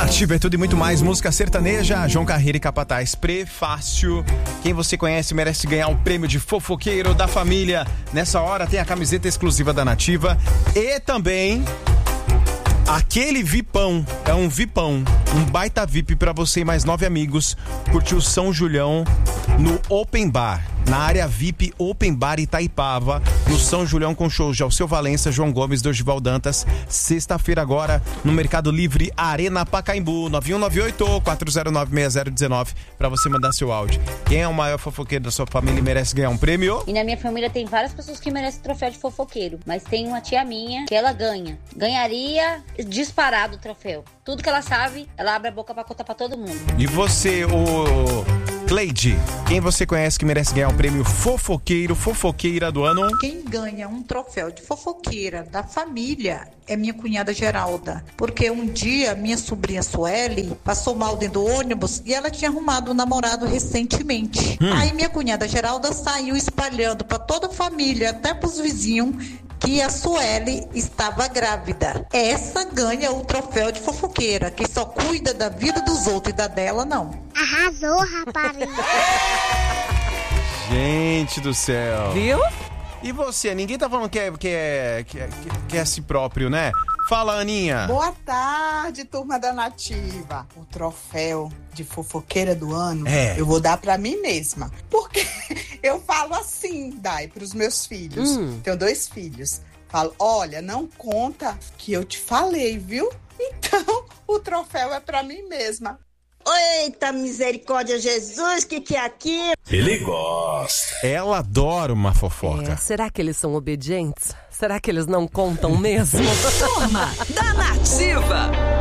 Nativa é tudo e muito mais, música sertaneja, João Carreira e Capataz, Prefácio. Quem você conhece merece ganhar o prêmio de fofoqueiro da família. Nessa hora tem a camiseta exclusiva da Nativa e também aquele VIPão, é um VIPão, um baita VIP pra você e mais 9 amigos curtir o São Julião no Open Bar, na área VIP Open Bar Itaipava, no São Julião com shows de Alceu Valença, João Gomes, Dorival Dantas, sexta-feira agora no Mercado Livre Arena Pacaembu, 9198-409-6019, pra você mandar seu áudio. Quem é o maior fofoqueiro da sua família e merece ganhar um prêmio? E na minha família tem várias pessoas que merecem troféu de fofoqueiro, mas tem uma tia minha que ela ganharia disparado o troféu. Tudo que ela sabe, ela abre a boca pra contar pra todo mundo. E você, o Cleide, quem você conhece que merece ganhar o prêmio fofoqueiro, fofoqueira do ano? Quem ganha um troféu de fofoqueira da família é minha cunhada Geralda. Porque um dia minha sobrinha Sueli passou mal dentro do ônibus e ela tinha arrumado um namorado recentemente. Aí minha cunhada Geralda saiu espalhando pra toda a família, até pros vizinhos, que a Sueli estava grávida. Essa ganha o troféu de fofoqueira, que só cuida da vida dos outros e da dela, não. Arrasou, rapariga. Gente do céu. Viu? E você? Ninguém tá falando que é si próprio, né? Fala, Aninha. Boa tarde, turma da Nativa. O troféu de fofoqueira do ano eu vou dar pra mim mesma. Porque eu falo assim, Dai, pros meus filhos. Tenho 2 filhos. Falo, olha, não conta que eu te falei, viu? Então, o troféu é pra mim mesma. Eita, misericórdia, Jesus, que é aqui? Ele gosta. Ela adora uma fofoca. Será que eles são obedientes? Será que eles não contam mesmo? Turma da Nativa.